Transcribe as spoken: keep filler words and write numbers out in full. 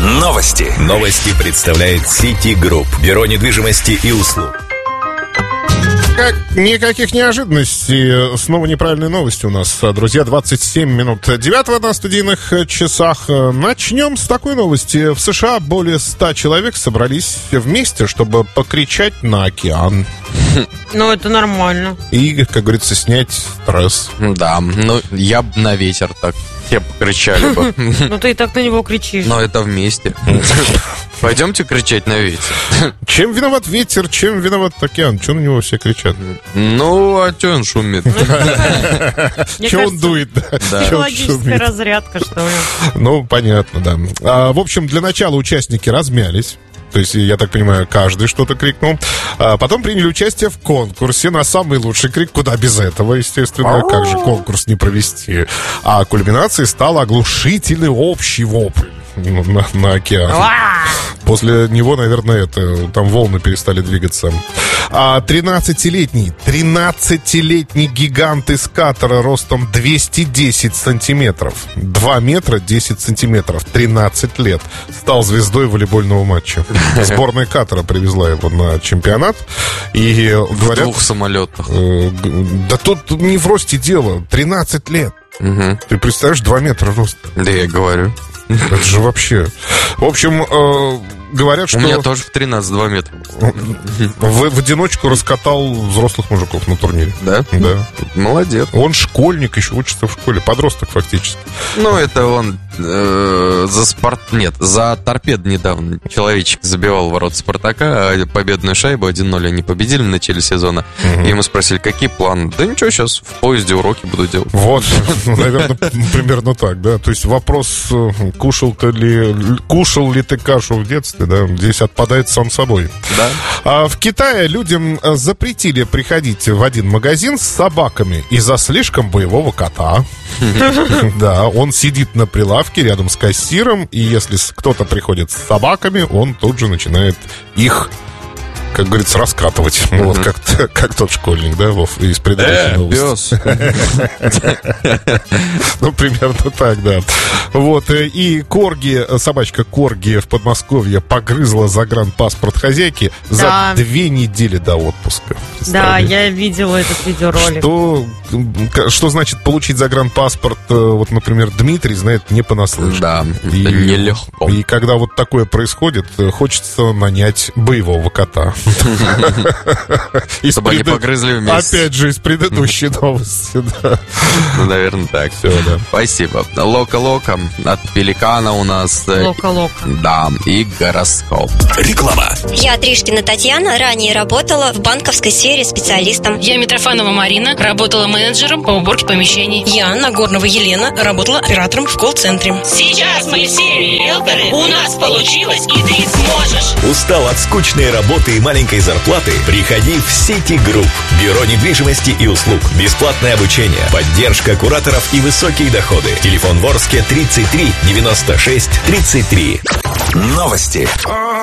Новости. Новости представляет Citigroup. Бюро недвижимости и услуг. Как, никаких неожиданностей. Снова неправильные новости у нас, друзья. двадцать семь минут девятого на студийных часах. Начнем с такой новости. В США более ста человек собрались вместе, чтобы покричать на океан. Ну, это нормально. И, как говорится, снять стресс. Да, ну, я бы на ветер так. Все покричали бы. Ну, ты и так на него кричишь. Но это вместе. Пойдемте кричать на ветер. Чем виноват ветер, чем виноват океан? Чего на него все кричат? Ну, а что он шумит? Чего он дует? Психологическая разрядка, что ли? Ну, понятно, да. В общем, для начала участники размялись. То есть, я так понимаю, каждый что-то крикнул. А потом приняли участие в конкурсе на самый лучший крик. Куда без этого, естественно. Как же конкурс не провести? А кульминацией стал оглушительный общий вопль на, на океане. После него, наверное, это там волны перестали двигаться. А тринадцатилетний, тринадцатилетний гигант из Катара ростом двести десять сантиметров, два метра десять сантиметров, тринадцать лет, стал звездой волейбольного матча. Сборная Катара привезла его на чемпионат. И говорят... В двух самолетах. Э, да тут не в росте дело, тринадцать лет. Угу. Ты представляешь, два метра роста. Да я говорю. Это же вообще... В общем, э, говорят, что... У меня тоже в тринадцать два метра. В, в одиночку раскатал взрослых мужиков на турнире. Да? Да. Молодец. Он школьник, еще учится в школе. Подросток фактически. Ну, это он э, за спорт... Нет, за торпед недавно человечек забивал в ворота Спартака, а победную шайбу один ноль они победили в начале сезона. Угу. И ему спросили, какие планы? Да ничего, сейчас в поезде уроки буду делать. Вот, наверное, примерно так, да. То есть вопрос, кушал ты ли, кушал ли ты кашу в детстве, да, здесь отпадает сам собой. Да. А в Китае людям запретили приходить в один магазин с собаками из-за слишком боевого кота. Да, он сидит на прилавке рядом с кассиром, и если кто-то приходит с собаками, он тут же начинает их, как говорится, раскатывать. Mm-hmm. Вот как, как тот школьник, да, Вов, из предыдущей э, новости. Ну, примерно так, да. Вот, и Корги, собачка Корги в Подмосковье погрызла загранпаспорт хозяйки за две недели до отпуска. Да, я видела этот видеоролик. Что, что значит получить загранпаспорт, вот, например, Дмитрий знает не понаслышке. Да, и, это нелегко. И когда вот такое происходит, хочется нанять боевого кота. Чтобы они погрызли вместе. Опять же, из предыдущей новости, да. Ну, наверное, так. Все, да. Спасибо. Лока-лока от Пеликана у нас. Лока-лока. Да, и гороскоп. Реклама. Я Тришкина Татьяна, ранее работала в банковской сфере специалистом. Я Митрофанова Марина, работала менеджером по уборке помещений. Я Нагорнова Елена, работала оператором в колл-центре. Сейчас мы все риэлторы. У нас получилось, и ты сможешь. Устал от скучной работы и маленькой зарплаты? Приходи в Citigroup. Бюро недвижимости и услуг. Бесплатное обучение, поддержка кураторов и высокие доходы. Телефон в Орске тридцать три девяносто шесть тридцать три. Новости.